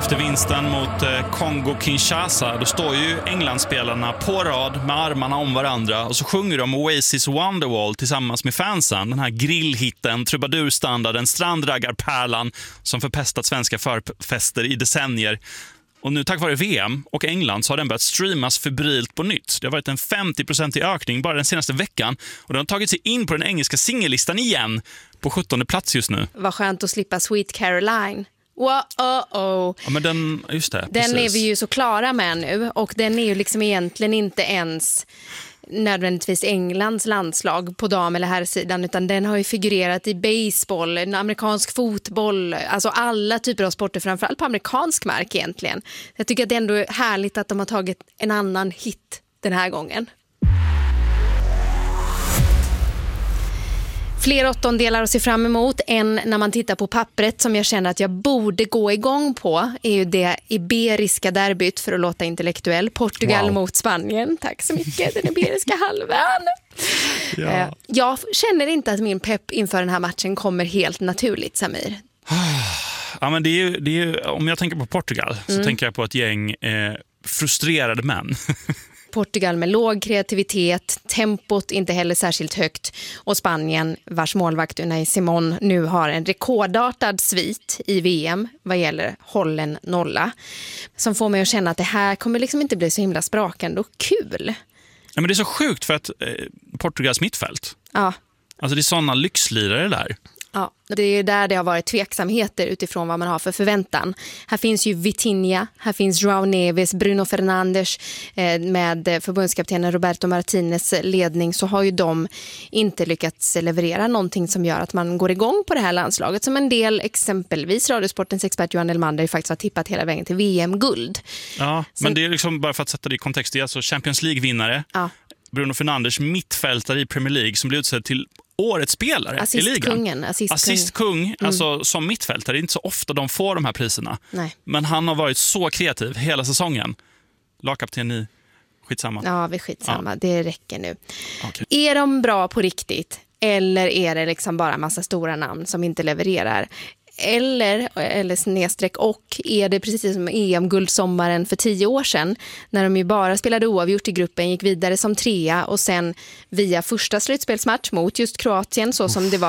Efter vinsten mot Kongo-Kinshasa, då står ju Englandsspelarna på rad med armarna om varandra och så sjunger de Oasis Wonderwall tillsammans med fansen. Den här grillhitten, trubadurstandarden, strandraggarpärlan som förpestat svenska förfester i decennier. Och nu tack vare VM och England så har den börjat streamas febrilt på nytt. Det har varit en 50% ökning bara den senaste veckan och den har tagit sig in på den engelska singellistan igen på 17:e plats just nu. Vad skönt att slippa Sweet Caroline. Wow. Ja, men den är vi ju så klara med nu och den är ju liksom egentligen inte ens nödvändigtvis Englands landslag på dam- eller herrsidan, utan den har ju figurerat i baseball, amerikansk fotboll, alltså alla typer av sporter, framförallt på amerikansk mark egentligen. Jag tycker att det ändå är härligt att de har tagit en annan hit den här gången. Fler åttondelar att se fram emot än när man tittar på pappret som jag känner att jag borde gå igång på är ju det iberiska derbyt, för att låta intellektuell. Portugal mot Spanien. Tack så mycket, den iberiska halvön. Ja. Jag känner inte att min pepp inför den här matchen kommer helt naturligt, Samir. Ja, men det är om jag tänker på Portugal så tänker jag på ett gäng frustrerade män. Portugal med låg kreativitet, tempot inte heller särskilt högt, och Spanien vars målvakt Unai Simon nu har en rekordartad svit i VM vad gäller hållen nolla, som får mig att känna att det här kommer liksom inte bli så himla sprakande och kul. Ja, men det är så sjukt för att Portugals mittfält. Ja. Alltså det är sådana lyxlirare där. Ja, det är där det har varit tveksamheter utifrån vad man har för förväntan. Här finns ju Vitinha, här finns João Neves, Bruno Fernandes, med förbundskaptenen Roberto Martinez ledning så har ju de inte lyckats leverera någonting som gör att man går igång på det här landslaget, som en del, exempelvis Radiosportens expert Johan Elmander faktiskt har tippat hela vägen till VM-guld. Ja, men det är liksom, bara för att sätta det i kontext, det är alltså Champions League-vinnare. Ja. Bruno Fernandes, mittfältare i Premier League, som blir utsedd till årets spelare i ligan. Assistkung, alltså som mittfältare. Det är inte så ofta de får de här priserna. Nej. Men han har varit så kreativ hela säsongen. Lagkapten i skitsamma. Ja, vi skitsamma. Ja. Det räcker nu. Okay. Är de bra på riktigt? Eller är det liksom bara massa stora namn som inte levererar? Eller snedstreck, och är det precis som EM-guldsommaren för 10 år sedan när de ju bara spelade oavgjort i gruppen, gick vidare som 3 och sen via första slutspelsmatch mot just Kroatien så som det var